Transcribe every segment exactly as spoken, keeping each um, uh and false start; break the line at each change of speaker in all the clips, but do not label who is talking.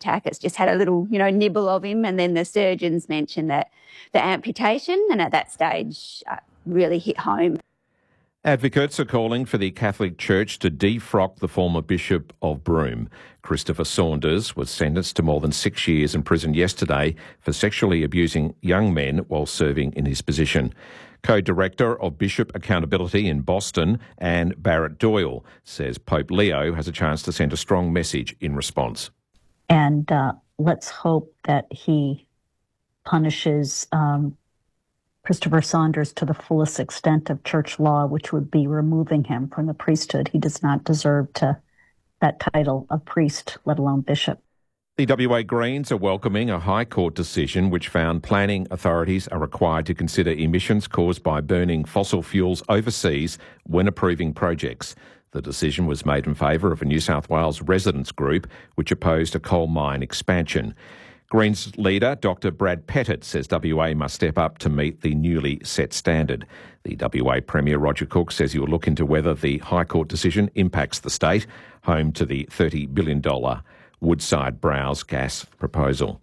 Tackett's just had a little, you know, nibble of him, and then the surgeons mentioned that the amputation, and at that stage uh, really hit home.
Advocates are calling for the Catholic Church to defrock the former Bishop of Broome. Christopher Saunders was sentenced to more than six years in prison yesterday for sexually abusing young men while serving in his position. Co-director of Bishop Accountability in Boston, Anne Barrett Doyle, says Pope Leo has a chance to send a strong message in response.
And uh, let's hope that he punishes um, Christopher Saunders to the fullest extent of church law, which would be removing him from the priesthood. He does not deserve to that title of priest, let alone bishop.
The W A Greens are welcoming a High Court decision which found planning authorities are required to consider emissions caused by burning fossil fuels overseas when approving projects. The decision was made in favour of a New South Wales residents group which opposed a coal mine expansion. Greens leader Doctor Brad Pettit says W A must step up to meet the newly set standard. The W A Premier Roger Cook says he will look into whether the High Court decision impacts the state, home to the thirty billion dollars Woodside Browse gas proposal.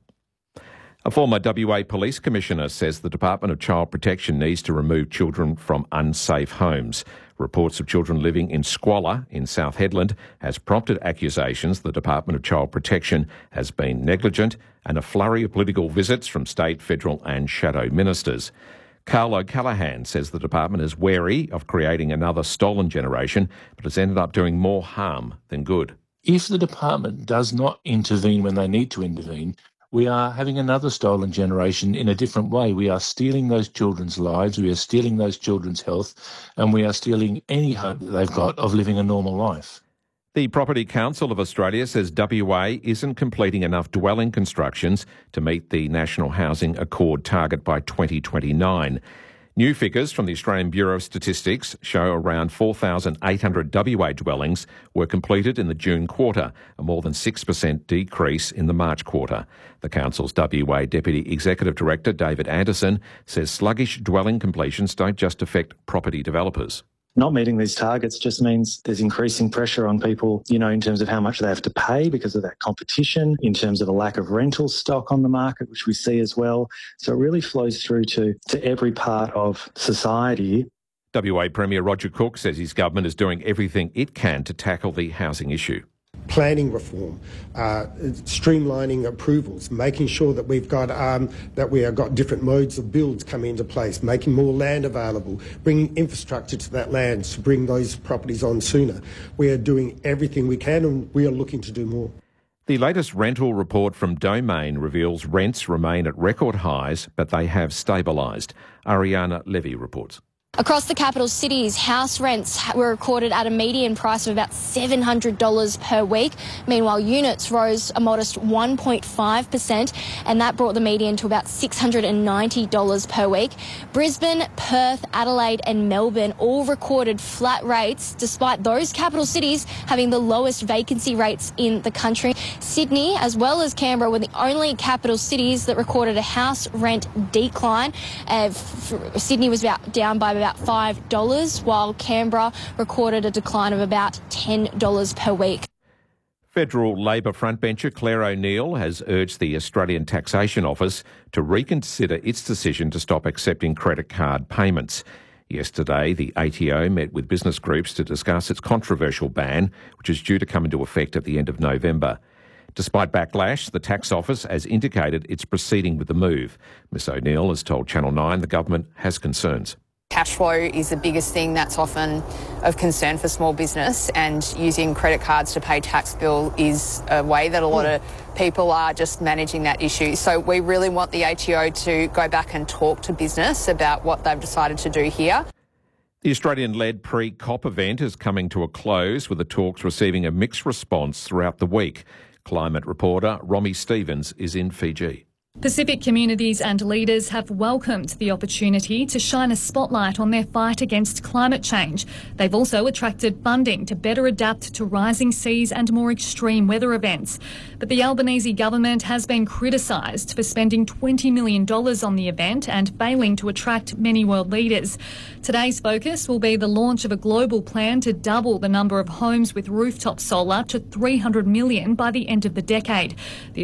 A former W A Police Commissioner says the Department of Child Protection needs to remove children from unsafe homes. Reports of children living in squalor in South Hedland has prompted accusations the Department of Child Protection has been negligent and a flurry of political visits from state, federal and shadow ministers. Carl O'Callaghan says the department is wary of creating another stolen generation, but has ended up doing more harm than good.
If the department does not intervene when they need to intervene, we are having another stolen generation in a different way. We are stealing those children's lives, we are stealing those children's health, and we are stealing any hope that they've got of living a normal life.
The Property Council of Australia says W A isn't completing enough dwelling constructions to meet the National Housing Accord target by twenty twenty-nine. New figures from the Australian Bureau of Statistics show around four thousand eight hundred W A dwellings were completed in the June quarter, a more than six percent decrease in the March quarter. The Council's W A Deputy Executive Director, David Anderson, says sluggish dwelling completions don't just affect property developers.
Not meeting these targets just means there's increasing pressure on people, you know, in terms of how much they have to pay because of that competition, in terms of a lack of rental stock on the market, which we see as well. So it really flows through to, to every part of society.
W A Premier Roger Cook says his government is doing everything it can to tackle the housing issue.
Planning reform, uh, streamlining approvals, making sure that we've got um, that we have got different modes of builds coming into place, making more land available, bringing infrastructure to that land to bring those properties on sooner. We are doing everything we can, and we are looking to do more.
The latest rental report from Domain reveals rents remain at record highs, but they have stabilised. Ariana Levy reports.
Across the capital cities, house rents were recorded at a median price of about seven hundred dollars per week. Meanwhile, units rose a modest one point five percent, and that brought the median to about six hundred ninety dollars per week. Brisbane, Perth, Adelaide and Melbourne all recorded flat rates, despite those capital cities having the lowest vacancy rates in the country. Sydney, as well as Canberra, were the only capital cities that recorded a house rent decline. Uh, Sydney was about down by about five dollars, while Canberra recorded a decline of about ten dollars per week.
Federal Labor frontbencher Claire O'Neill has urged the Australian Taxation Office to reconsider its decision to stop accepting credit card payments. Yesterday, the A T O met with business groups to discuss its controversial ban, which is due to come into effect at the end of November. Despite backlash, the tax office has indicated it's proceeding with the move. Miss O'Neill has told Channel nine the government has concerns.
Cash flow is the biggest thing that's often of concern for small business, and using credit cards to pay tax bill is a way that a lot of people are just managing that issue. So we really want the A T O to go back and talk to business about what they've decided to do here.
The Australian-led pre-COP event is coming to a close, with the talks receiving a mixed response throughout the week. Climate reporter Romy Stevens is in Fiji.
Pacific communities and leaders have welcomed the opportunity to shine a spotlight on their fight against climate change. They've also attracted funding to better adapt to rising seas and more extreme weather events. But the Albanese government has been criticised for spending twenty million dollars on the event and failing to attract many world leaders. Today's focus will be the launch of a global plan to double the number of homes with rooftop solar to three hundred million by the end of the decade. The